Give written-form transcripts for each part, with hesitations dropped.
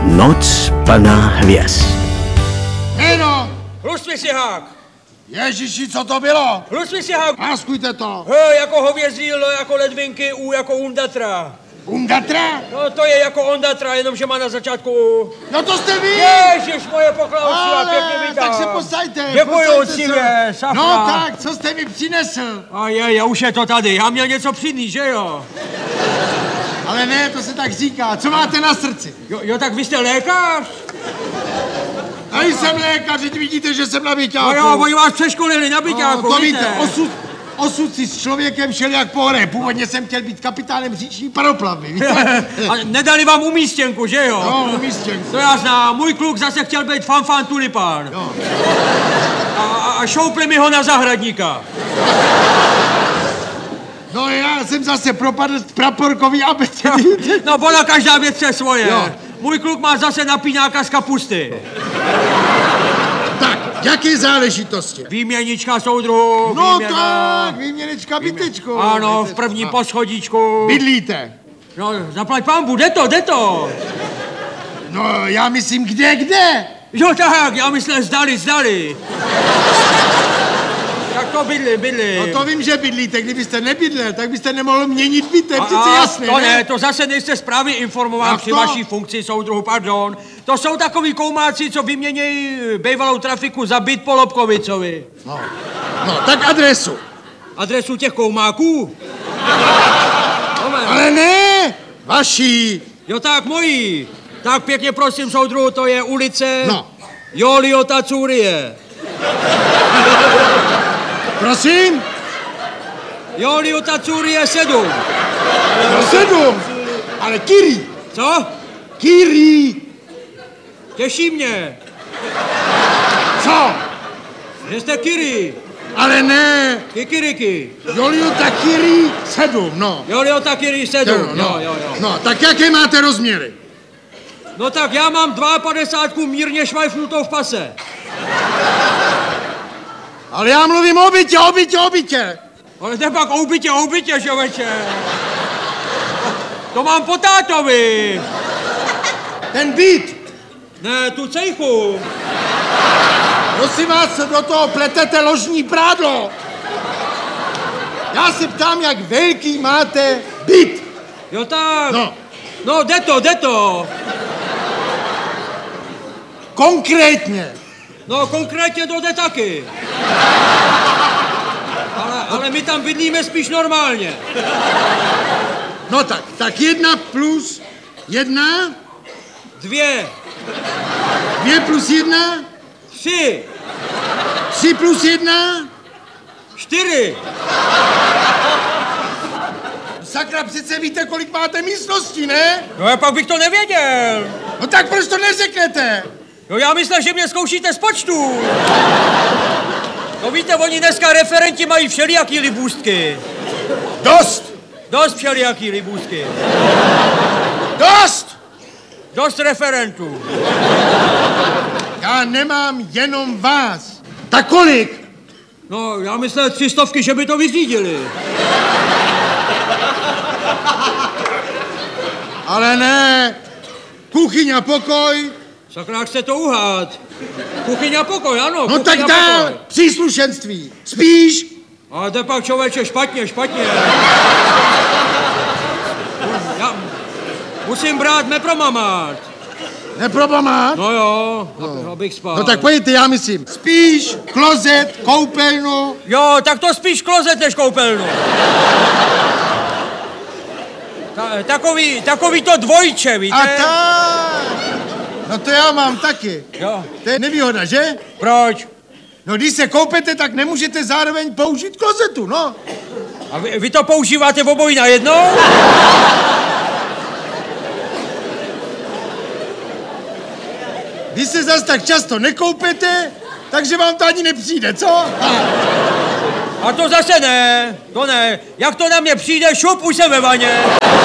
Noc plná hvězd. Jméno! Hlusmi si hák! Ježiši, co to bylo? Hlusmi si hák! Máskujte to. H jako hovězí, L jako ledvinky, U jako Undatra. Undatra? No to je jako Ondatra, jenomže má na začátku U. No to jste vy! Ježiš, moje poklauci a pěkně vítám. tak se posaďte. Děkuju, cívě, safra. No tak, co jste mi přinesl? A je, už je to tady, já měl něco přinést, že jo? Ale ne, to se tak říká. Co máte na srdci? Jo, tak vy jste lékař? A jsem lékař, teď vidíte, že jsem na byťáku. No jo, oni vás přeškolili na byťáku, to víte, osud si s člověkem šel jak po hře. Původně jsem chtěl být kapitánem říční paroplavby, víte? A nedali vám umístěnku, že jo? No, umístěnku. To já znám, můj kluk zase chtěl být fanfán tulipán. Jo. A šoupli mi ho na zahradníka. No já jsem zase propadl praporkový abecedy. No ona každá věc je svoje. Jo. Můj kluk má zase napínáka z kapusty. Tak, jaké záležitosti? Výměnička soudruhu, No výměna. tak, výměnička bytečko. Ano, v prvním poschodíčku. Bydlíte? No, zaplať pánbu, jde to. No, já myslím, kde? Jo tak, já myslím, zdali. Jak to bydli. No to vím, že bydlíte. Kdybyste nebydlel, tak byste nemohl měnit bytem, přece jasné, to ne? To zase nejste správně informován Jak při to? vaší funkci, soudruhu, pardon. To jsou takový koumáci, co vyměnějí bývalou trafiku za byt po Lobkovicovi. No, tak adresu. Adresu těch koumáků? Ale ne, vaší. Jo tak, mojí. Tak pěkně prosím, soudruhu, to je ulice Joliota Curie. Prosím? Joliota Curie 7. No 7. Ale Kiri. Co? Kiri. Těší mě. Co? Že jste Kiri. Ale ne. Kikiriky. Joliota Kiri 7, no. Joliota Kiri 7. Jo. No, tak jaké máte rozměry? No tak já mám 52 mírně švajfnutou v pase. Ale já mluvím o bytě. Ale jde pak o bytě, člověče. To mám po tátovi. Ten byt. Ne, tu cejchu. Prosím vás, do toho pletete ložní prádlo. Já se ptám, jak velký máte byt. Jo tak. No, jde to. Konkrétně. No, konkrétně to jde taky. Ale my tam bydlíme spíš normálně. No tak 1 plus 1. 2. 2 plus 1. 3. 3 plus 1. 4. Sakra, přece víte, kolik máte místností, ne? No, pak bych to nevěděl. No tak proč to neřeknete? No, já myslím, že mě zkoušíte z počtu. No víte, oni dneska referenti mají všelijaký libůstky. Dost všelijaký libůstky. Dost referentů. Já nemám jenom vás. Tak kolik? No, já myslel 300, že by to vyřídili. Ale ne. Kuchyň a pokoj. Sakra, jak jste to uhad. Kuchyň a pokoj, ano. No tak dál. Příslušenství. Spíš. Ale to pak, člověče, špatně. Já musím brát nepromamát. Neprobamát? No jo, abych spal. No tak pojďte, já myslím. Spíš, klozet, koupelnu. Jo, tak to spíš klozet než koupelnu. Takový to dvojče, víte? A tak. No to já mám taky. Jo. To je nevýhoda, že? Proč? No když se koupete, tak nemůžete zároveň použít klozetu, no. A vy to používáte v obojí najednou? Vy se zas tak často nekoupete, takže vám to ani nepřijde, co? A to zase ne, to ne. Jak to na mě přijde, šup, už jsem ve vaně.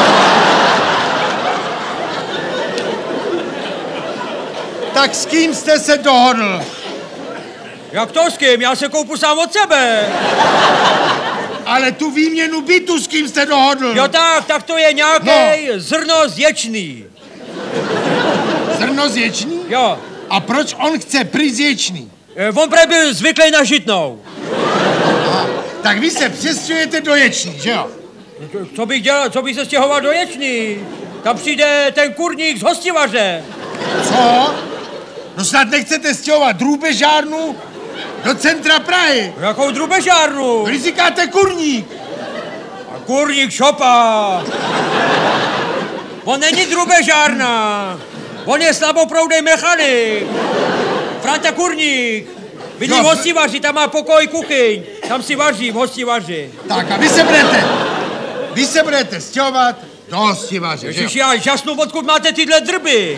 Tak s kým jste se dohodl? Jak to s kým? Já se koupu sám od sebe. Ale tu výměnu bytu s kým jste dohodl? Jo tak to je nějaký zrno zječný. Zrno z ječný? Jo. A proč on chce pryč z ječný? On byl zvyklý na žitnou. Tak vy se přestěhujete do ječný, že jo? Co bych dělal, co bych se stěhoval do ječný? Tam přijde ten kurník z hostivaře. Co? No snad nechcete stěhovat drůbežárnu do centra Prahy. Jakou drubežárnu? Vy říkáte kurník. A kurník šopa. On není drubežárna. On je slaboproudej mechanik. Franta Kurník. Bydlí v hostivaři, tam má pokoj, kuchyň. Tam si vaří v hostivaři. Tak a vy se budete stěhovat do hostivaře, že jo? Ježiš, já žasnu, odkud máte tyhle drby.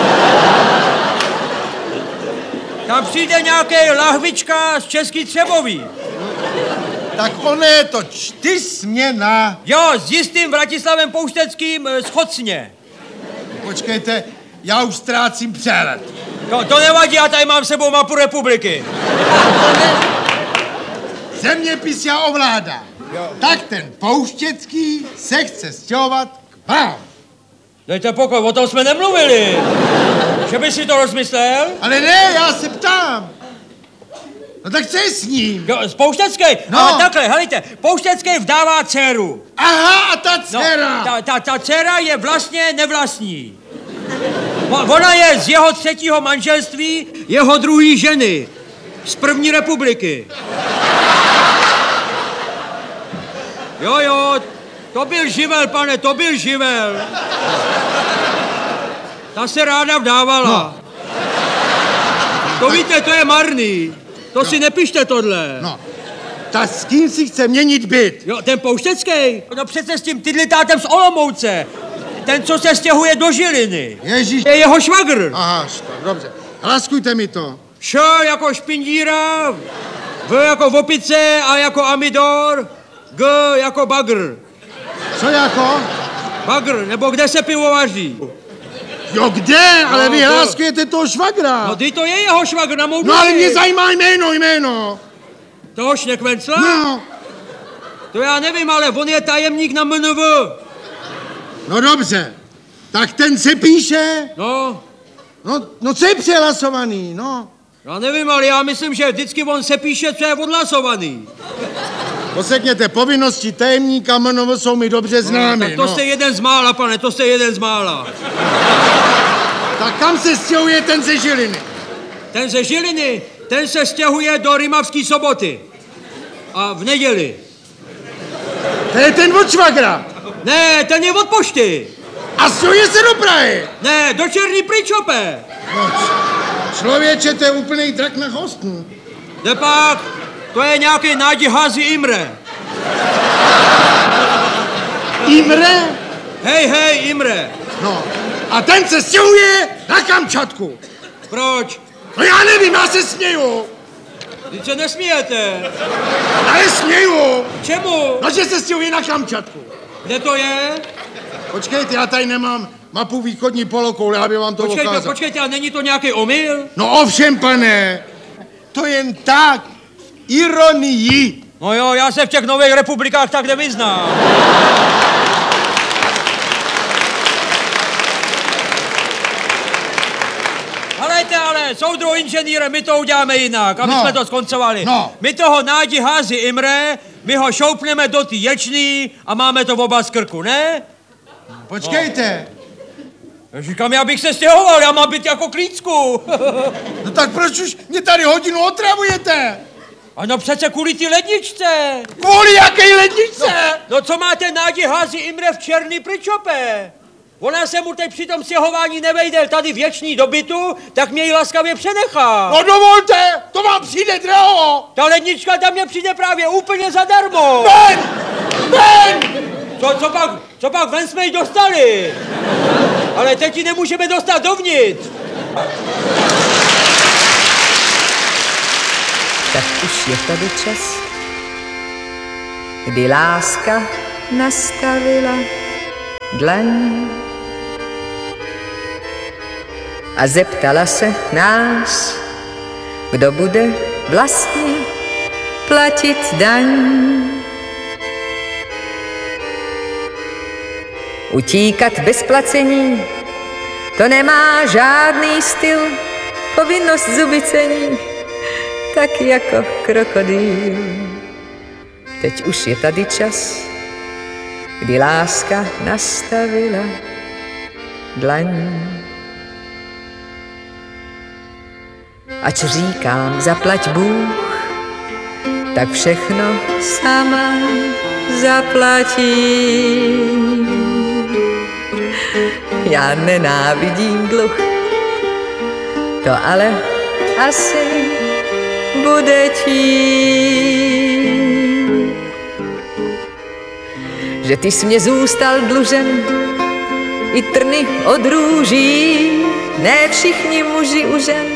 Tam přijde nějaký lahvička z Český Třebový. Tak ono je to 4směna. Jo, s jistým Vratislavem Poušteckým z Chocně. Počkejte, já už ztrácím přehled. To nevadí, já tady mám s sebou mapu republiky. Zeměpis já ovládám. Tak ten Pouštěcký se chce stěhovat k vám. Dejte pokoj, o tom jsme nemluvili. Že by si to rozmyslel? Ale ne, já se ptám. No tak co je s ním? Jo, z Pouštecký? No. Ale takhle, helejte, Pouštecký vdává dceru. Aha, a ta dcera. No, ta dcera je vlastně nevlastní. Ona je z jeho 3. manželství, jeho 2. ženy. Z 1. republiky. Jo, to byl živel, pane, to byl živel. Ta se ráda vdávala. No. To víte, to je marný. To si nepište tohle. No, ta s kým si chce měnit byt? Jo, ten Pouštecký? No přece s tím tydlitátem z Olomouce. Ten, co se stěhuje do Žiliny. Ježíš. Je jeho švagr. Aha, dobře. Hlaskujte mi to. Š jako špindíra, V jako opice, A jako amidor, G jako bagr. Co jako? Bagr, nebo kde se pivo vaří. Jo, kde? Ale vy to- hláskujete toho švagra. No, to je jeho švagr na mou No, ale duši. mě zajímá jméno. Toho Šnekvencla? No, To já nevím, ale on je tajemník na MNV. no dobře. Tak ten se píše. No co je přehlasovaný, no. Já nevím, ale já myslím, že vždycky on se píše, co je odhlasovaný. Posekněte, povinnosti tajemníka MNV jsou mi dobře známy, Tak to jste jeden z mála, pane, to jste jeden z mála. Tak kam se stěhuje ten ze Žiliny? Ten ze Žiliny, ten se stěhuje do Rimavské Soboty. A v neděli. To je ten od švagra. Ne, ten je od pošty. A stěhuje se do Prahy. Ne, do Černý Pričope. No, člověče, to je úplný drak na chostnu. Nepak, to je nějaký Nádi Házi Imre. Imre? Hej, Imre. No, a ten se stěhuje na Kamčatku. Proč? No já nevím, já se směju. Vy se nesmíjete. Ale směju. Čemu? No, že se stěhuje na Kamčatku. Kde to je? Počkejte, já tady nemám mapu východní polokoule, aby vám to ukázal. Počkejte, a není to nějaký omyl? No ovšem, pane, to jen tak, ironii. No jo, já se v těch nových republikách tak nevyznám. Helejte, ale soudruh inženýre, my to uděláme jinak, aby jsme to skoncovali. No. My toho Nádi Házi Imre, my ho šoupneme do té ječný a máme to oba z krku, ne? Počkejte. Já říkám, já bych se stěhoval, já mám být jako klícku. No tak proč už mě tady hodinu otravujete? Ano, přece kvůli té ledničce. Kvůli jaké ledničce? No co máte Nádi Házi Imre v Černý Pričope? Ona se mu teď při tom stěhování nevejde tady věčný do bytu, tak mě ji laskavě přenechá. No dovolte, to vám přijde draho. Ta lednička tam mě přijde právě úplně zadarmo. Ven! Ven! Co pak ven jsme ji dostali? Ale teď ji nemůžeme dostat dovnitř. Tak už je tady čas, kdy láska nastavila dlaň a zeptala se nás, kdo bude vlastně platit daň. Utíkat bez placení To nemá žádný styl, povinnost zuby cení, tak jako krokodýl. Teď už je tady čas, kdy láska nastavila dlaň. Ač říkám, zaplať Bůh, tak všechno sama zaplatím. Já nenávidím dluh, to ale asi bude tím, že ty jsi mě zůstal dlužen i trny od růží. Ne všichni muži u žen